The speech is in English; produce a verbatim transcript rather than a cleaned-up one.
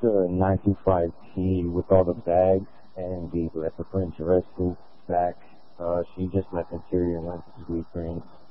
the nine two five T with all the bags and the leopard print dress back. Uh, she just left interior and went to sweet drinks.